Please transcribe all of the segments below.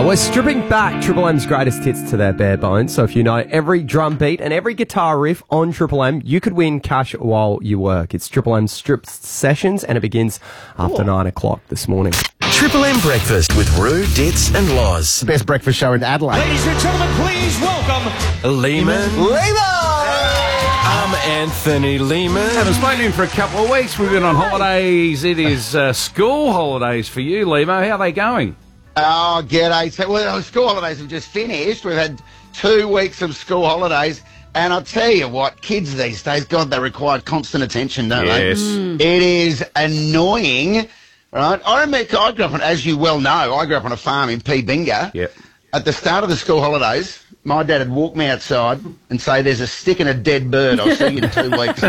We're stripping back Triple M's greatest hits to their bare bones. So if you know every drum beat and every guitar riff on Triple M, you could win cash while you work. It's Triple M's Strip Sessions, and it begins after 9 o'clock this morning. Triple M Breakfast with Roo, Ditz and Loz. The best breakfast show in Adelaide. Ladies and gentlemen, please welcome Lehman. I'm Anthony Lehman. Haven't spoken to him for a couple of weeks. We've been on holidays. It is school holidays for you, Lemo. How are they going? Oh, g'day. So, well, school holidays have just finished. We've had 2 weeks of school holidays. And I'll tell you what, kids these days, God, they require constant attention, don't they? Yes. It is annoying, right? I grew up on, as you well know, I grew up on a farm in Peebinga. Yep. At the start of the school holidays, my dad would walk me outside and say, "There's a stick and a dead bird. I'll see you in 2 weeks."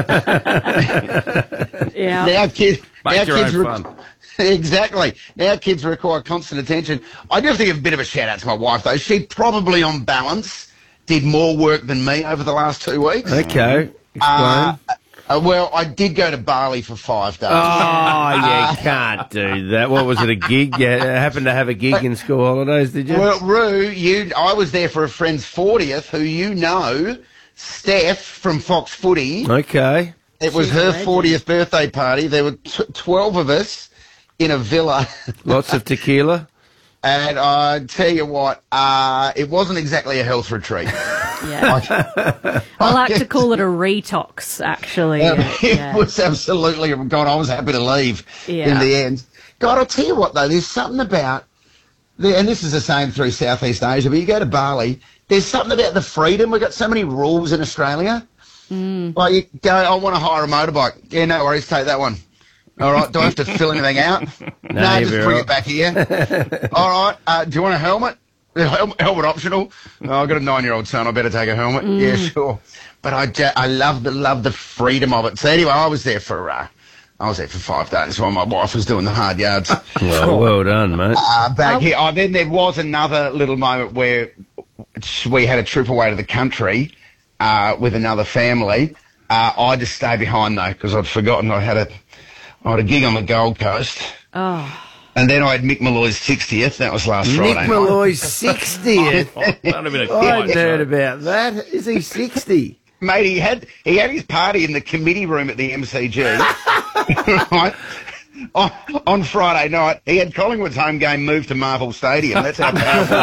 Yeah. Now kids Fun. Exactly. Now kids require constant attention. I do have to give a bit of a shout out to my wife, though. She probably, on balance, did more work than me over the last 2 weeks. Okay. Explain. Well, I did go to Bali for 5 days. Oh, you can't do that. What was it, a gig? You happened to have a gig in school holidays, did you? Well, Roo, I was there for a friend's 40th, who you know, Steph from Fox Footy. Okay. It was her 40th birthday party. There were 12 of us in a villa. Lots of tequila. And I tell you what, it wasn't exactly a health retreat. Yeah. I like to call it a retox, actually. It was absolutely, God, I was happy to leave in the end. God, I'll tell you what, though, there's something about, and this is the same through Southeast Asia, but you go to Bali, there's something about the freedom. We've got so many rules in Australia. Like, you go, I want to hire a motorbike. Yeah, no worries, take that one. All right, do I have to fill anything out? No, just bring it back here. All right, do you want a helmet? Helmet optional. Oh, I've got a 9-year-old son. I better take a helmet. Yeah, sure. But I love the freedom of it. So anyway, I was there for 5 days while my wife was doing the hard yards. Well done, mate. Back here. Then there was another little moment where we had a trip away to the country with another family. I just stayed behind though because I'd forgotten I had a gig on the Gold Coast. Oh. And then I had Mick Malloy's 60th. That was last Friday night. Mick Malloy's 60th? That'd have been a I hadn't quiet heard show. about that. Is he 60? Mate, he had his party in the committee room at the MCG. Right? On Friday night, he had Collingwood's home game moved to Marvel Stadium. That's how powerful.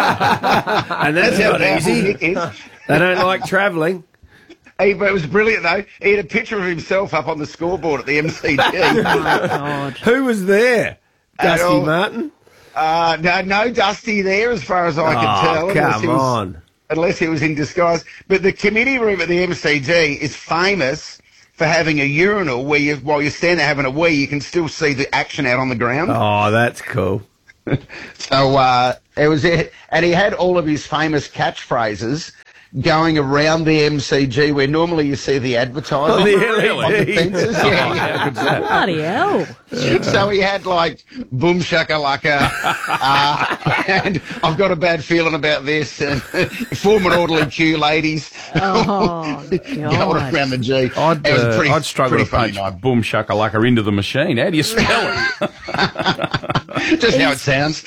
And that's how not powerful easy. Mick is. They don't like travelling. It was brilliant, though. He had a picture of himself up on the scoreboard at the MCG. Oh, my God. Who was there? Dusty all. Martin? No Dusty there, as far as I can tell. Come on. Unless he was in disguise. But the committee room at the MCG is famous for having a urinal where while you stand there having a wee, you can still see the action out on the ground. Oh, that's cool. So it was it. And he had all of his famous catchphrases going around the MCG where normally you see the advertising on the fences. Yeah. Bloody hell. So he had like boom shakalaka and I've got a bad feeling about this and form an orderly queue, ladies. Oh, Going God. around the G. It was I'd struggle to funny punch night. boom shakalaka into the machine. How do you spell it? Just how it sounds.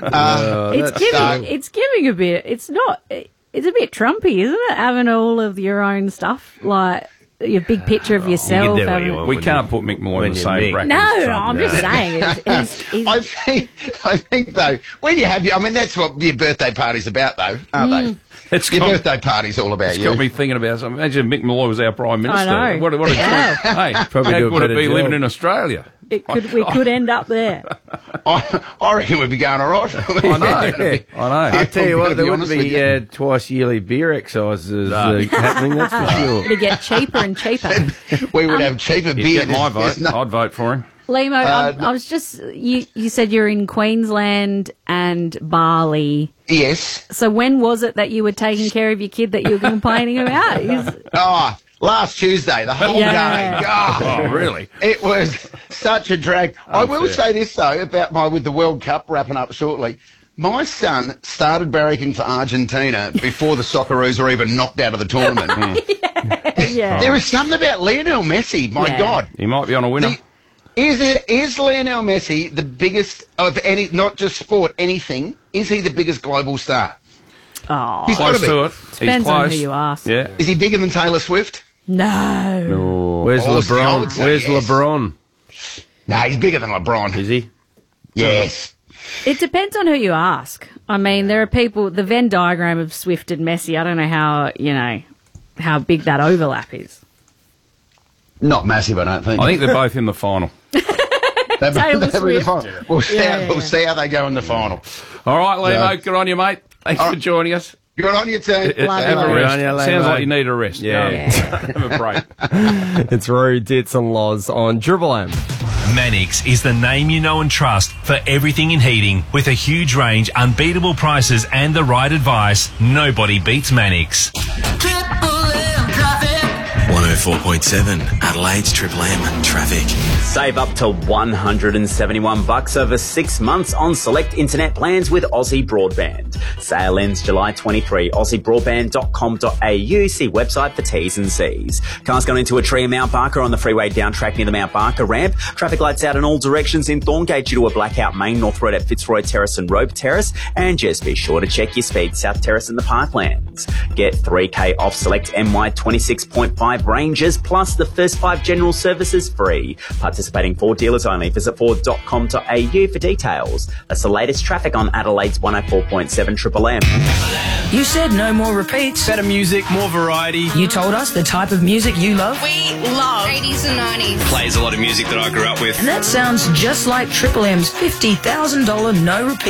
It's giving a bit. It's not. It's a bit Trumpy, isn't it? Having all of your own stuff, like your big picture of yourself. do what you want. We can't put Mick Malloy in the same bracket. No, as Trump. I'm just saying. I think though, when you have that's what your birthday party's about, though, aren't they? It's Your got, birthday party's all about it's you. got me thinking about something. Imagine if Mick Malloy was our Prime Minister. I know. What a Yeah. hey, Probably how do a would it better be job. living in Australia? We could end up there. I reckon we'd be going all right. I know. I know. I tell you what, there be wouldn't honest be with you. twice yearly beer exercises happening, that's for sure. To get cheaper and cheaper. We would have cheaper You'd beer. get my There's vote. no- I'd vote for him. Lemo, I was just, you said you're in Queensland and Bali. Yes. So when was it that you were taking care of your kid that you were complaining about? Last Tuesday, the whole Yeah. day. God. Oh, really? It was such a drag. I will say this, though, about with the World Cup wrapping up shortly. My son started barracking for Argentina before the Socceroos were even knocked out of the tournament. Yeah. There is something about Lionel Messi, my Yeah. God. He might be on a winner. Is Lionel Messi the biggest of any, not just sport, anything? Is he the biggest global star? Oh, He's got Close to be. to it. He's depends on close. who you ask. Yeah. Is he bigger than Taylor Swift? No. Where's Oh, I would LeBron? say Where's yes. LeBron? No, he's bigger than LeBron. Is he? Yes. It depends on who you ask. I mean, there are people, the Venn diagram of Swift and Messi, I don't know how big that overlap is. Not massive, I don't think. I think they're both in the final. Taylor Swift. We'll see, Yeah. we'll see how they go in the final. All right, Limo, Yeah. good on you, mate. Thanks for joining us. Good on you, team. Love Have you. a rest. on you, Sounds Limo. like you need a rest. Yeah. Have a break. It's Roo, Dits and Loz on Triple M. Mannix is the name you know and trust for everything in heating. With a huge range, unbeatable prices and the right advice, nobody beats Mannix. 104.7 Adelaide's Triple M traffic. Save up to $171 over 6 months on select internet plans with Aussie Broadband. Sale ends July 23. AussieBroadband.com.au. See website for T's and C's. Cars going into a tree in Mount Barker on the freeway down track near the Mount Barker ramp. Traffic lights out in all directions in Thorngate due to a blackout main North Road at Fitzroy Terrace and Rope Terrace. And just be sure to check your speed South Terrace and the Parklands. Get 3K off select MY 26.5 ranges plus the first 5 general services free. Participating Ford dealers only. Visit Ford.com.au for details. That's the latest traffic on Adelaide's 104.7 Triple M. You said no more repeats. Better music, more variety. You told us the type of music you love. We love 80s and 90s. Plays a lot of music that I grew up with. And that sounds just like Triple M's $50,000 no repeat.